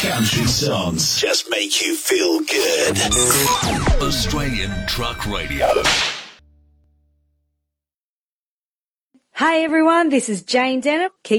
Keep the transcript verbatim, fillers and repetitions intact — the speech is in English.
Country songs just make you feel good. Australian Truck Radio. Hey everyone, this is Jane Denham. Keep